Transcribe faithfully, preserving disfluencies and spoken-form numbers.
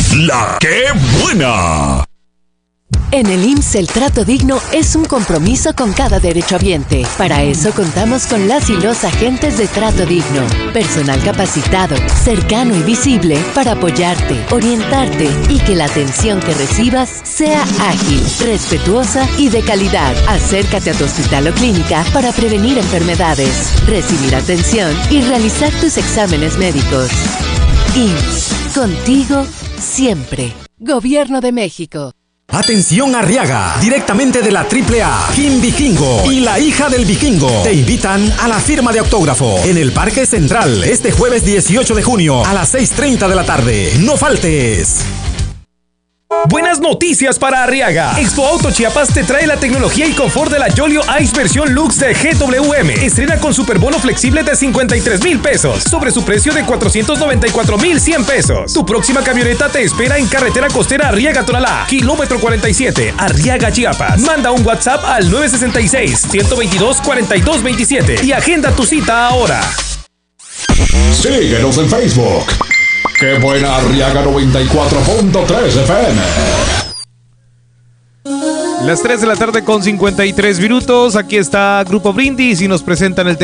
La que buena. En el I M S S el trato digno es un compromiso con cada derechohabiente. Para eso contamos con las y los agentes de Trato Digno. Personal capacitado, cercano y visible para apoyarte, orientarte y que la atención que recibas sea ágil, respetuosa y de calidad. Acércate a tu hospital o clínica para prevenir enfermedades, recibir atención y realizar tus exámenes médicos. I M S S, contigo siempre. Gobierno de México. Atención Arriaga, directamente de la triple A, Kim Vikingo y la hija del Vikingo te invitan a la firma de autógrafo en el Parque Central este jueves dieciocho de junio a las seis treinta de la tarde. ¡No faltes! Buenas noticias para Arriaga. Expo Auto Chiapas te trae la tecnología y confort de la Yolio Ice versión Lux de G W M. Estrena con superbono flexible de cincuenta y tres mil pesos sobre su precio de cuatrocientos noventa y cuatro mil cien pesos. Tu próxima camioneta te espera en carretera costera Arriaga Tonalá, kilómetro cuarenta y siete, Arriaga, Chiapas. Manda un WhatsApp al nueve seis seis, uno dos dos, cuatro dos dos siete y agenda tu cita ahora. Síguenos en Facebook. ¡Qué buena Arriaga noventa y cuatro punto tres F M! Las tres de la tarde con cincuenta y tres minutos. Aquí está Grupo Brindis y nos presentan el